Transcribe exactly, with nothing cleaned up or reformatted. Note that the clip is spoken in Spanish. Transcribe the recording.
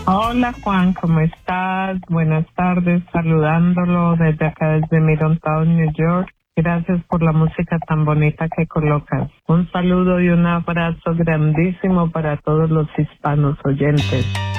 Hola Juan, ¿cómo estás? Buenas tardes, saludándolo desde acá, desde Middletown, New York. Gracias por la música tan bonita que colocas. Un saludo y un abrazo grandísimo para todos los hispanos oyentes.